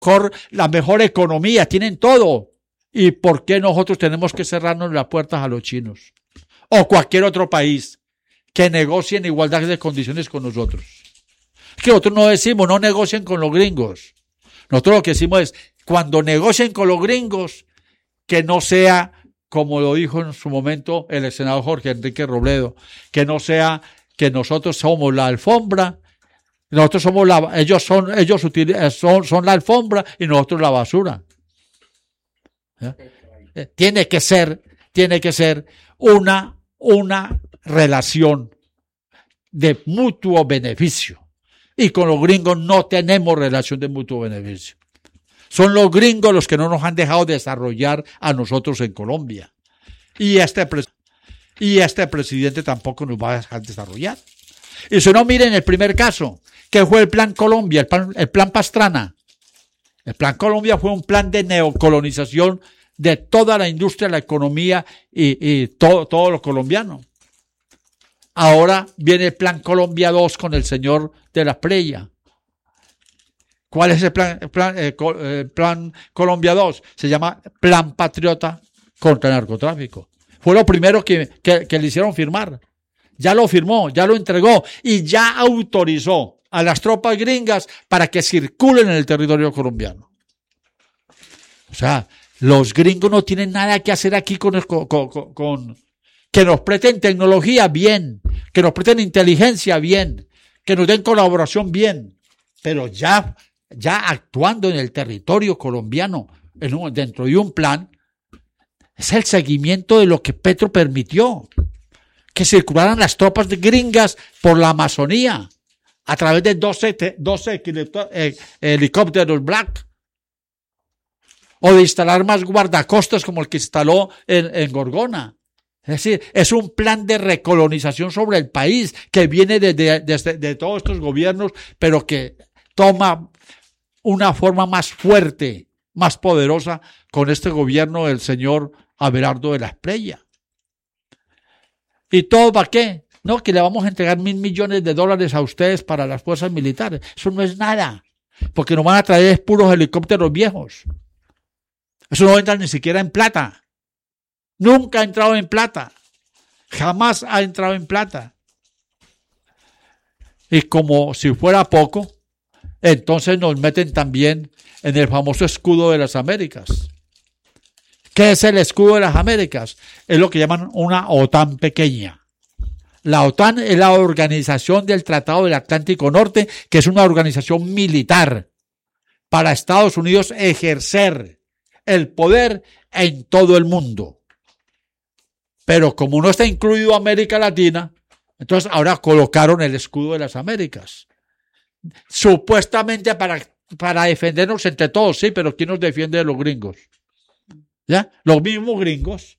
la mejor economía, tienen todo. ¿Y por qué nosotros tenemos que cerrarnos las puertas a los chinos? O cualquier otro país que negocie en igualdad de condiciones con nosotros. Es que nosotros no decimos, no negocien con los gringos. Nosotros lo que decimos es, cuando negocien con los gringos, que no sea, como lo dijo en su momento el senador Jorge Enrique Robledo, que no sea que nosotros somos la alfombra, nosotros somos ellos son la alfombra y nosotros la basura. ¿Ya? Tiene que ser una relación de mutuo beneficio. Y con los gringos no tenemos relación de mutuo beneficio. Son los gringos los que no nos han dejado desarrollar a nosotros en Colombia. Y este presidente tampoco nos va a dejar desarrollar. Y si no, miren el primer caso, que fue el Plan Colombia, el plan Pastrana. El Plan Colombia fue un plan de neocolonización de toda la industria, la economía y todo lo colombiano. Ahora viene el Plan Colombia 2 con el señor de la Playa. ¿Cuál es el plan Colombia 2? Se llama Plan Patriota contra el narcotráfico. Fue lo primero que le hicieron firmar. Ya lo firmó, ya lo entregó y ya autorizó a las tropas gringas para que circulen en el territorio colombiano. O sea, los gringos no tienen nada que hacer aquí con que nos presten tecnología, bien, que nos presten inteligencia, bien, que nos den colaboración, bien, pero ya actuando en el territorio colombiano dentro de un plan, es el seguimiento de lo que Petro permitió, que circularan las tropas gringas por la Amazonía a través de 12 helicópteros Black, o de instalar más guardacostas como el que instaló en Gorgona. Es decir, es un plan de recolonización sobre el país que viene de todos estos gobiernos, pero que toma una forma más fuerte, más poderosa con este gobierno del señor Abelardo de la Espriella. ¿Y todo para qué? No, que le vamos a entregar $1.000 millones a ustedes para las fuerzas militares. Eso no es nada, porque nos van a traer puros helicópteros viejos. Eso no entra ni siquiera en plata. Nunca ha entrado en plata. Jamás ha entrado en plata. Y como si fuera poco, entonces nos meten también en el famoso escudo de las Américas. ¿Qué es el escudo de las Américas? Es lo que llaman una OTAN pequeña. La OTAN es la Organización del Tratado del Atlántico Norte, que es una organización militar para Estados Unidos ejercer el poder en todo el mundo. Pero como no está incluido América Latina, entonces ahora colocaron el escudo de las Américas. Supuestamente para defendernos entre todos, sí, pero ¿quién nos defiende de los gringos? ¿Ya? Los mismos gringos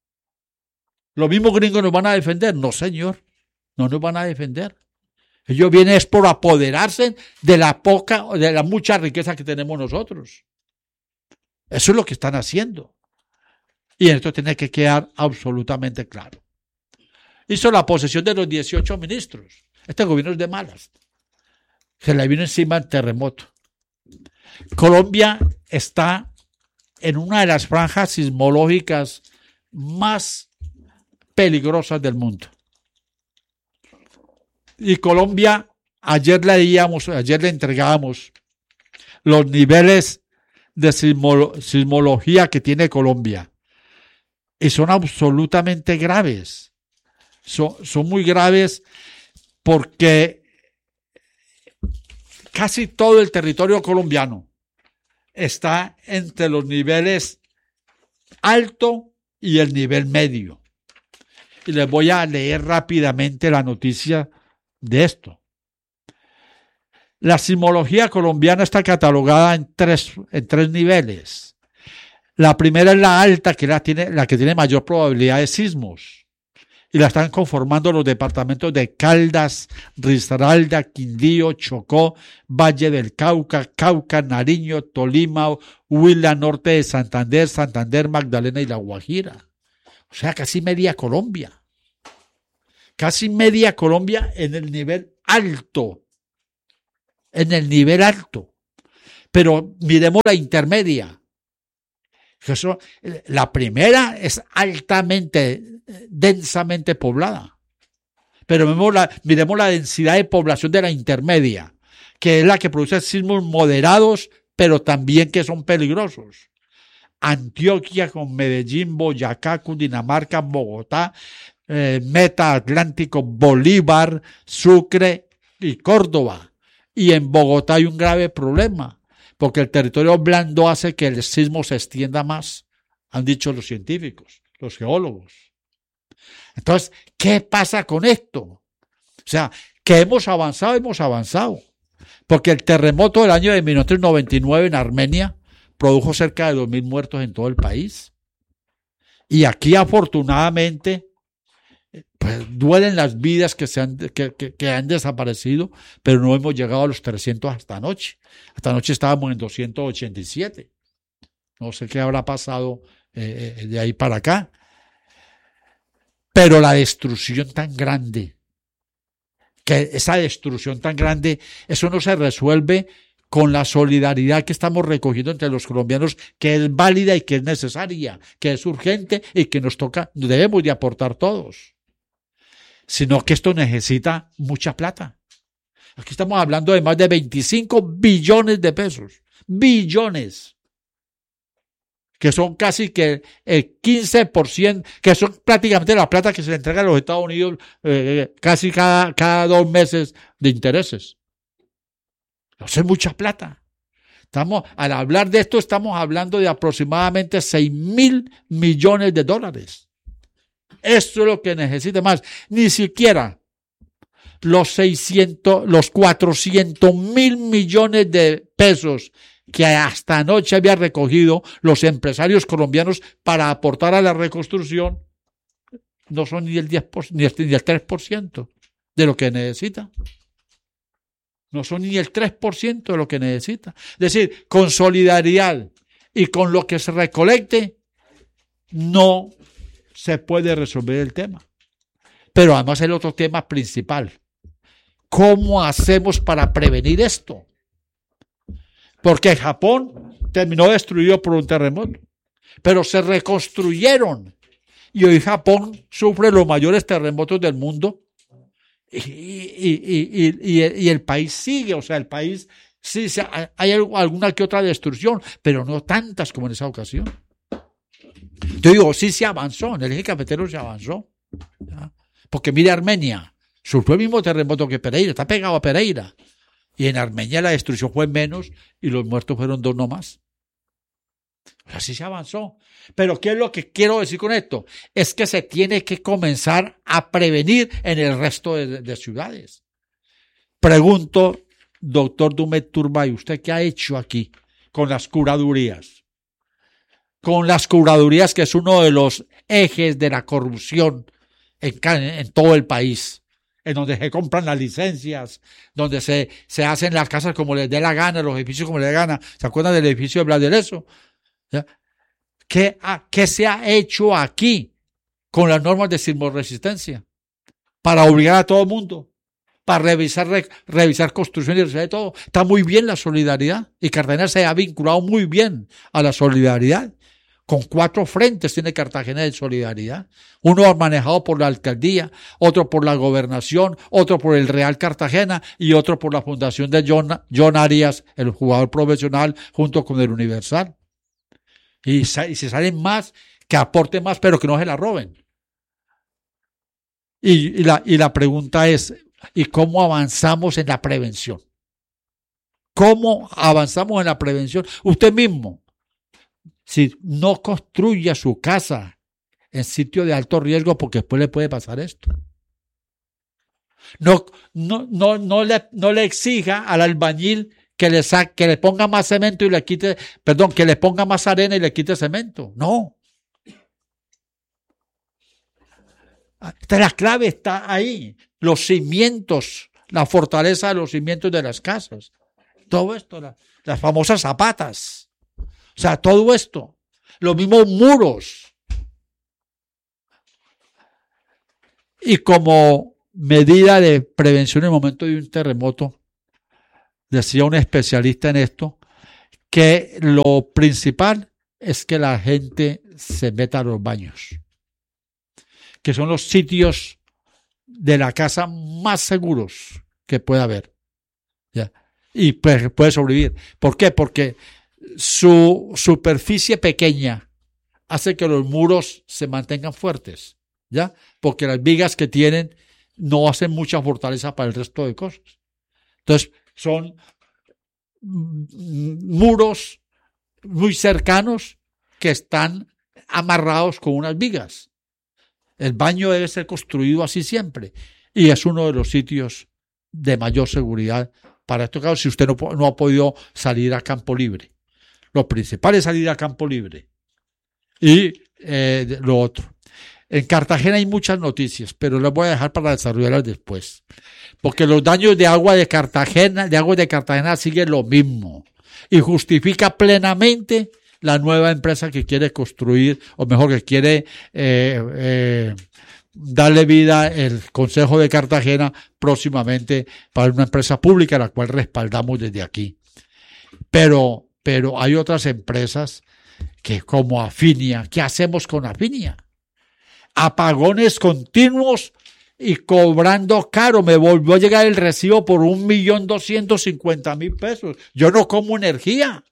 nos van a defender. No, señor, no nos van a defender. Ellos vienen es por apoderarse de la mucha riqueza que tenemos nosotros. Eso es lo que están haciendo. Y esto tiene que quedar absolutamente claro. Hizo la posesión de los 18 ministros. Este gobierno es de malas. Se le vino encima el terremoto. Colombia está en una de las franjas sismológicas más peligrosas del mundo. Y Colombia, ayer le entregábamos los niveles de sismología que tiene Colombia. Y son absolutamente graves. Son muy graves porque casi todo el territorio colombiano está entre los niveles alto y el nivel medio. Y les voy a leer rápidamente la noticia de esto. La sismología colombiana está catalogada en tres niveles. La primera es la alta, que la que tiene mayor probabilidad de sismos. Y la están conformando los departamentos de Caldas, Risaralda, Quindío, Chocó, Valle del Cauca, Nariño, Tolima, Huila, norte de Santander, Magdalena y La Guajira. O sea, casi media Colombia. Casi media Colombia en el nivel alto. En el nivel alto. Pero miremos la intermedia. La primera es altamente, densamente poblada. Pero miremos la densidad de población de la intermedia, que es la que produce sismos moderados, pero también que son peligrosos. Antioquia con Medellín, Boyacá, Cundinamarca, Bogotá, Meta Atlántico, Bolívar, Sucre y Córdoba. Y en Bogotá hay un grave problema, porque el territorio blando hace que el sismo se extienda más, han dicho los científicos, los geólogos. Entonces, ¿qué pasa con esto? O sea, que hemos avanzado, porque el terremoto del año de 1999 en Armenia produjo cerca de 2.000 muertos en todo el país. Y aquí, afortunadamente, pues duelen las vidas que han desaparecido, pero no hemos llegado a los 300 hasta anoche. Hasta anoche estábamos en 287. No sé qué habrá pasado de ahí para acá. Pero la destrucción tan grande, eso no se resuelve con la solidaridad que estamos recogiendo entre los colombianos, que es válida y que es necesaria, que es urgente y que debemos de aportar todos. Sino que esto necesita mucha plata. Aquí estamos hablando de más de 25 billones de pesos. Billones. Que son casi que el 15%, que son prácticamente la plata que se le entrega a los Estados Unidos casi cada 2 meses de intereses. Eso es mucha plata. Al hablar de esto, estamos hablando de aproximadamente 6.000 millones de dólares. Esto es lo que necesita más. Ni siquiera los 400.000 millones de pesos que hasta anoche había recogido los empresarios colombianos para aportar a la reconstrucción no son ni el 10%, ni el 3% de lo que necesita. No son ni el 3% de lo que necesita. Es decir, con solidaridad y con lo que se recolecte, no se puede resolver el tema. Pero además el otro tema principal. ¿Cómo hacemos para prevenir esto? Porque Japón terminó destruido por un terremoto, pero se reconstruyeron. Y hoy Japón sufre los mayores terremotos del mundo. Y el país sigue, o sea, el país sí, hay alguna que otra destrucción, pero no tantas como en esa ocasión. Yo digo, sí se avanzó, en el eje cafetero se avanzó. ¿Ya? Porque mire Armenia, sufrió el mismo terremoto que Pereira, está pegado a Pereira. Y en Armenia la destrucción fue menos y los muertos fueron 2 nomás. Así se avanzó. Pero ¿qué es lo que quiero decir con esto? Es que se tiene que comenzar a prevenir en el resto de ciudades. Pregunto, doctor Dumet Turbay, ¿usted qué ha hecho aquí con las curadurías? Con las curadurías, que es uno de los ejes de la corrupción en todo el país. En donde se compran las licencias, donde se hacen las casas como les dé la gana, los edificios como les dé la gana. ¿Se acuerdan del edificio de Bladeleso? ¿Qué se ha hecho aquí con las normas de sismoresistencia? Para obligar a todo el mundo, para revisar construcción y revisar todo. Está muy bien la solidaridad y Cartagena se ha vinculado muy bien a la solidaridad. Con 4 frentes tiene Cartagena de solidaridad. Uno manejado por la alcaldía, otro por la gobernación, otro por el Real Cartagena y otro por la fundación de John Arias, el jugador profesional, junto con el Universal. Y se salen más, que aporten más, pero que no se la roben. Y la pregunta es, ¿y cómo avanzamos en la prevención? ¿Cómo avanzamos en la prevención? Usted mismo, si no construya su casa en sitio de alto riesgo, porque después le puede pasar esto. No le exija al albañil que le ponga más cemento y le quite, que le ponga más arena y le quite cemento. No. La clave está ahí. Los cimientos, la fortaleza de los cimientos de las casas. Todo esto, las famosas zapatas. O sea, todo esto. Los mismos muros. Y como medida de prevención en el momento de un terremoto, decía un especialista en esto, que lo principal es que la gente se meta a los baños, que son los sitios de la casa más seguros que pueda haber, ¿ya? Y puede sobrevivir. ¿Por qué? Porque su superficie pequeña hace que los muros se mantengan fuertes, ¿ya? Porque las vigas que tienen no hacen mucha fortaleza para el resto de cosas. Entonces, son muros muy cercanos que están amarrados con unas vigas. El baño debe ser construido así siempre y es uno de los sitios de mayor seguridad para estos casos si usted no ha podido salir a campo libre. Lo principal es salir a campo libre. Y lo otro. En Cartagena hay muchas noticias, pero las voy a dejar para desarrollarlas después. Porque los daños de agua de Cartagena siguen lo mismo. Y justifica plenamente la nueva empresa que quiere construir, o mejor que quiere darle vida el Consejo de Cartagena próximamente para una empresa pública, la cual respaldamos desde aquí. Pero hay otras empresas que como Afinia, ¿qué hacemos con Afinia? Apagones continuos y cobrando caro. Me volvió a llegar el recibo por 1.250.000 pesos. Yo no como energía.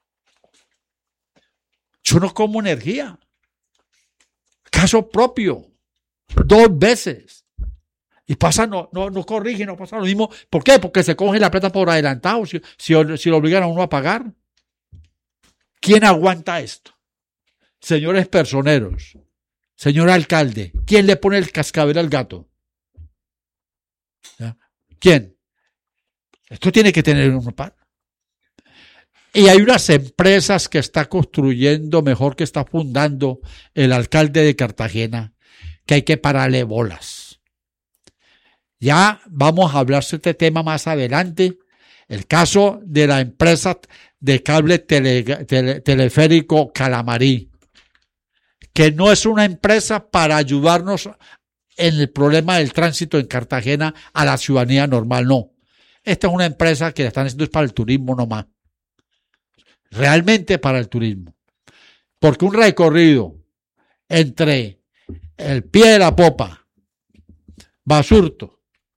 Caso propio. 2 veces. Y pasa, no corrige, no pasa lo mismo. ¿Por qué? Porque se coge la plata por adelantado si lo obligan a uno a pagar. ¿Quién aguanta esto? Señores personeros, señor alcalde, ¿quién le pone el cascabel al gato? ¿Ya? ¿Quién? Esto tiene que tener un par. Y hay unas empresas que está construyendo, mejor que está fundando el alcalde de Cartagena, que hay que pararle bolas. Ya vamos a hablar de este tema más adelante. El caso de la empresa de cable teleférico Calamarí, que no es una empresa para ayudarnos en el problema del tránsito en Cartagena a la ciudadanía normal, no. Esta es una empresa que la están haciendo es para el turismo nomás. Realmente para el turismo. Porque un recorrido entre el pie de la popa, Basurto,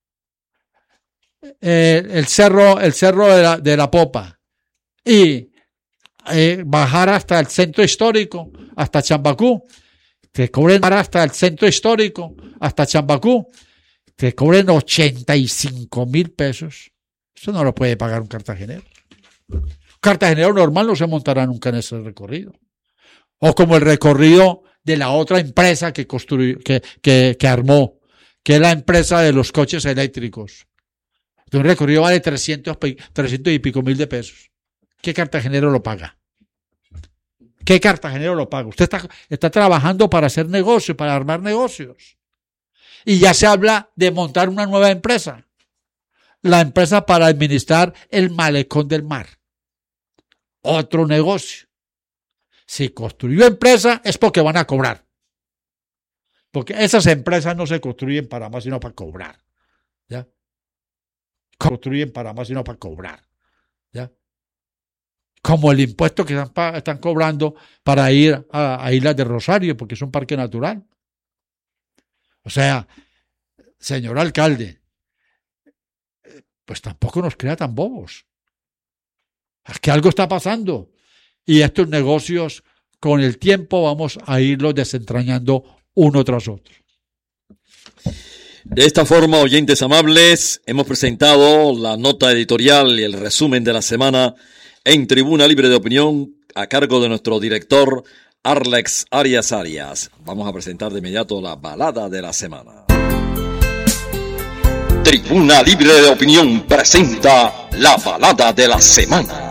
el cerro de la popa y bajar hasta el centro histórico, hasta Chambacú, te cobren hasta el centro histórico, hasta Chambacú, te cobren 85.000 pesos. Eso no lo puede pagar un cartagenero. Un cartagenero normal no se montará nunca en ese recorrido. O como el recorrido de la otra empresa que armó, que es la empresa de los coches eléctricos. Un recorrido vale 300 y pico mil de pesos. ¿Qué cartagenero lo paga? ¿Qué cartagenero lo paga? Usted está trabajando para hacer negocios, para armar negocios. Y ya se habla de montar una nueva empresa. La empresa para administrar el malecón del mar. Otro negocio. Si construyó empresa es porque van a cobrar. Porque esas empresas no se construyen para más sino para cobrar. ¿Ya? Construyen para más sino para cobrar. ¿Ya? Como el impuesto que están cobrando para ir a Islas de Rosario, porque es un parque natural. O sea, señor alcalde, pues tampoco nos crea tan bobos. Es que algo está pasando. Y estos negocios, con el tiempo, vamos a irlos desentrañando uno tras otro. De esta forma, oyentes amables, hemos presentado la nota editorial y el resumen de la semana en Tribuna Libre de Opinión a cargo de nuestro director Arlex Arias. Vamos a presentar de inmediato la balada de la semana. Tribuna Libre de Opinión presenta la balada de la semana.